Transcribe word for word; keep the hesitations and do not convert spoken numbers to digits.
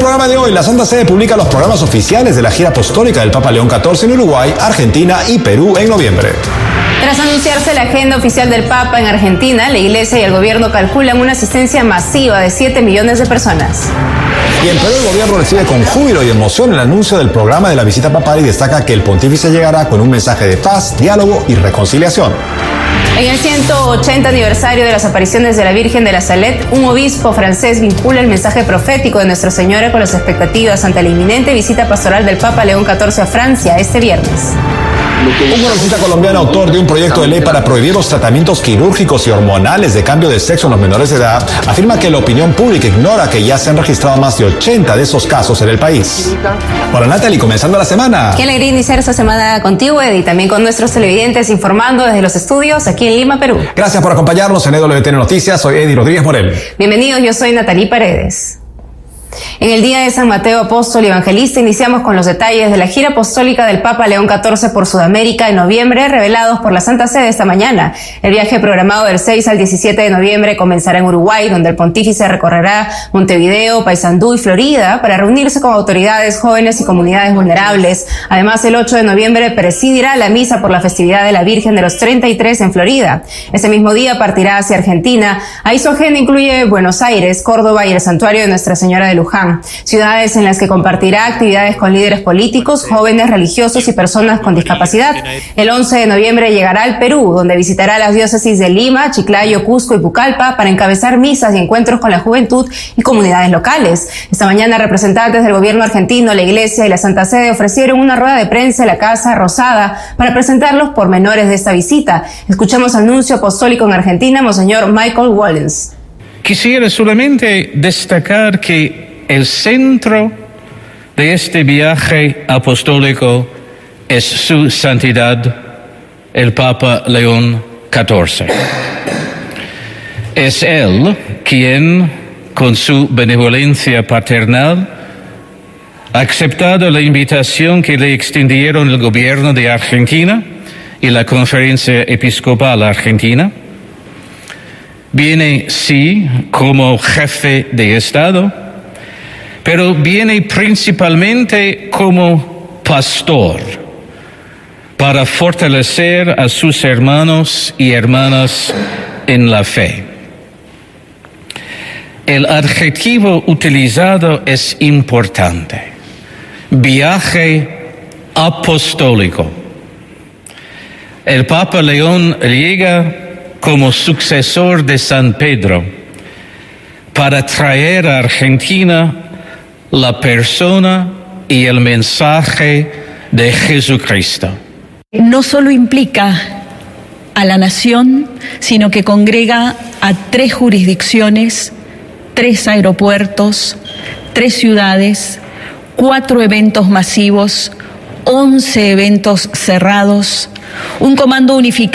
programa de hoy, la Santa Sede publica los programas oficiales de la gira apostólica del Papa León catorce en Uruguay, Argentina y Perú en noviembre. Tras anunciarse la agenda oficial del Papa en Argentina, la Iglesia y el gobierno calculan una asistencia masiva de siete millones de personas. Y en Perú el gobierno recibe con júbilo y emoción el anuncio del programa de la visita papal y destaca que el pontífice llegará con un mensaje de paz, diálogo y reconciliación. En el ciento ochenta aniversario de las apariciones de la Virgen de la Salette, un obispo francés vincula el mensaje profético de Nuestra Señora con las expectativas ante la inminente visita pastoral del Papa León catorce a Francia este viernes. Un congresista colombiano, autor de un proyecto de ley para prohibir los tratamientos quirúrgicos y hormonales de cambio de sexo en los menores de edad, afirma que la opinión pública ignora que ya se han registrado más de ochenta de esos casos en el país. Hola Natalie, comenzando la semana. Qué alegría iniciar esta semana contigo, Eddie, y también con nuestros televidentes informando desde los estudios aquí en Lima, Perú. Gracias por acompañarnos en E W T N Noticias. Soy Eddie Rodríguez Morel. Bienvenidos, yo soy Natalie Paredes. En el día de San Mateo Apóstol y Evangelista iniciamos con los detalles de la gira apostólica del Papa León catorce por Sudamérica en noviembre, revelados por la Santa Sede esta mañana. El viaje programado del seis al diecisiete de noviembre comenzará en Uruguay, donde el pontífice recorrerá Montevideo, Paysandú y Florida para reunirse con autoridades, jóvenes y comunidades vulnerables. Además, el ocho de noviembre presidirá la misa por la festividad de la Virgen de los treinta y tres en Florida. Ese mismo día partirá hacia Argentina. Ahí su agenda incluye Buenos Aires, Córdoba y el Santuario de Nuestra Señora de Luján, ciudades en las que compartirá actividades con líderes políticos, jóvenes, religiosos y personas con discapacidad. El once de noviembre llegará al Perú, donde visitará las diócesis de Lima, Chiclayo, Cusco y Pucallpa para encabezar misas y encuentros con la juventud y comunidades locales. Esta mañana, representantes del gobierno argentino, la Iglesia y la Santa Sede ofrecieron una rueda de prensa en la Casa Rosada para presentar los pormenores de esta visita. Escuchemos al nuncio apostólico en Argentina, Monseñor Michael Wallens. Quisiera solamente destacar que el centro de este viaje apostólico es su santidad, el Papa León catorce. Es él quien, con su benevolencia paternal, ha aceptado la invitación que le extendieron el gobierno de Argentina y la Conferencia Episcopal Argentina. Viene, sí, como jefe de Estado, pero viene principalmente como pastor para fortalecer a sus hermanos y hermanas en la fe. El adjetivo utilizado es importante: viaje apostólico. El Papa León llega como sucesor de San Pedro para traer a Argentina la persona y el mensaje de Jesucristo. No solo implica a la nación, sino que congrega a tres jurisdicciones, tres aeropuertos, tres ciudades, cuatro eventos masivos, once eventos cerrados, un comando unificado